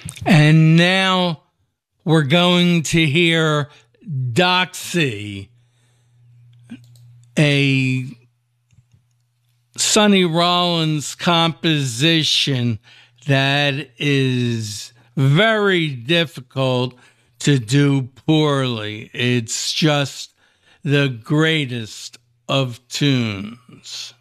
And now we're going to hear Doxy, a Sonny Rollins composition that is very difficult to do poorly. It's just the greatest of tunes.